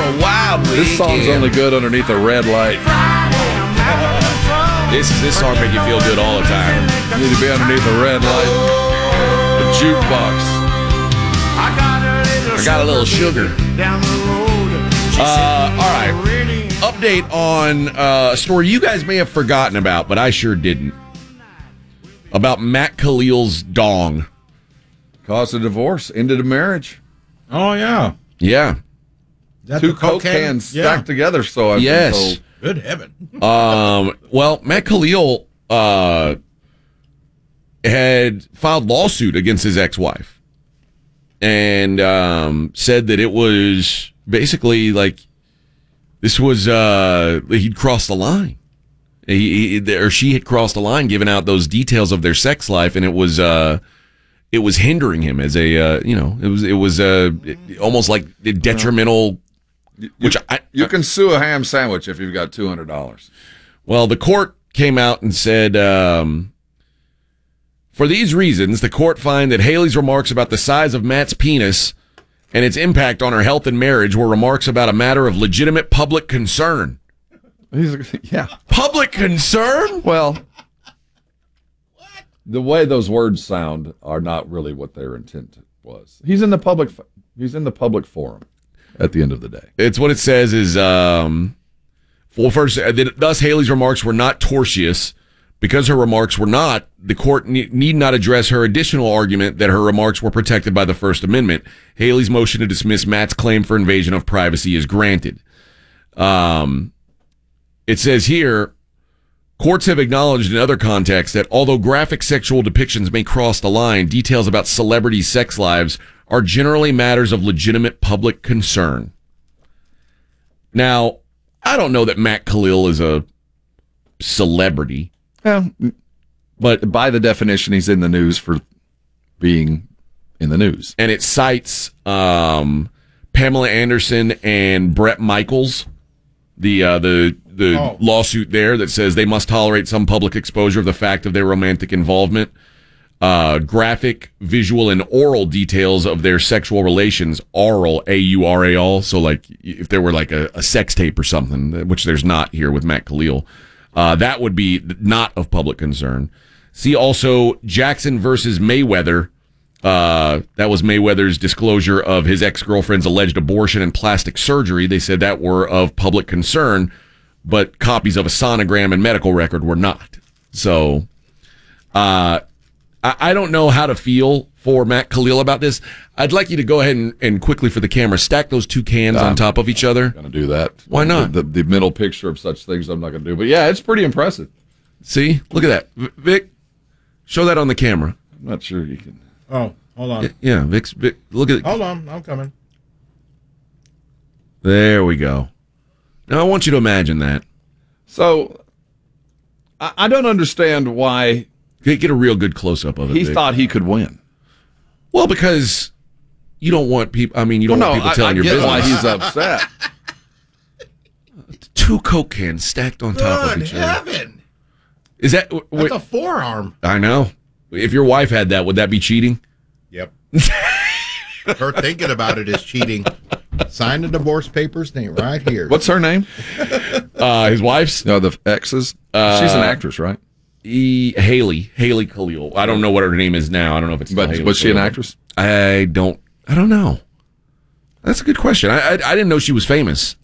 wild weekend. This song's only good underneath a red light. This song make you feel good all the time. You need to be underneath a red light. The jukebox. I got a little sugar. All right. Update on a story you guys may have forgotten about, but I sure didn't. About Matt Khalil's dong. Caused a divorce, ended a marriage. Oh, yeah. Yeah. That Two Coke cans stacked together, so I've been told. Good heaven. Well, Matt Khalil had filed lawsuit against his ex-wife and said that it was basically like this was he'd crossed the line. She had crossed the line, giving out those details of their sex life, and it was hindering him as a it was almost like detrimental. You can sue a ham sandwich if you've got $200. Well, the court came out and said, for these reasons, the court find that Haley's remarks about the size of Matt's penis and its impact on her health and marriage were remarks about a matter of legitimate public concern. Yeah. Public concern? Well, the way those words sound are not really what their intent was. He's in the public forum at the end of the day. It's what it says is, well, first, thus Haley's remarks were not tortious. Because her remarks were not, the court need not address her additional argument that her remarks were protected by the First Amendment. Haley's motion to dismiss Matt's claim for invasion of privacy is granted. It says here, courts have acknowledged in other contexts that although graphic sexual depictions may cross the line, details about celebrity sex lives are generally matters of legitimate public concern. Now, I don't know that Matt Khalil is a celebrity. Well, but by the definition, he's in the news for being in the news. And it cites Pamela Anderson and Bret Michaels, the lawsuit there that says they must tolerate some public exposure of the fact of their romantic involvement, graphic, visual, and oral details of their sexual relations, aural, A-U-R-A-L. So like if there were like a sex tape or something, which there's not here with Matt Khalil, that would be not of public concern. See also Jackson versus Mayweather. That was Mayweather's disclosure of his ex-girlfriend's alleged abortion and plastic surgery. They said that were of public concern, but copies of a sonogram and medical record were not. So I don't know how to feel for Matt Khalil about this. I'd like you to go ahead and quickly for the camera stack those two cans on top of each other. I'm going to do that. Why not? The mental picture of such things I'm not going to do. But yeah, it's pretty impressive. See? Look at that. Vic, show that on the camera. I'm not sure you can. Oh, hold on. Yeah, Vic, look at it. Hold on, I'm coming. There we go. Now I want you to imagine that. So I don't understand why get a real good close-up of it. He Vic. thought he could win. Well, because you don't want people. I mean, you don't want people telling your business. Why he's upset. Two Coke cans stacked on top of each other. Heaven. Is that? That's a forearm. I know. If your wife had that, would that be cheating? Yep. Her thinking about it is cheating. Sign the divorce papers, name right here. What's her name? His wife's? No, the ex's. She's an actress, right? Haley Khalil. I don't know what her name is now. I don't know if it's. But was she an actress? I don't know. That's a good question. I didn't know she was famous.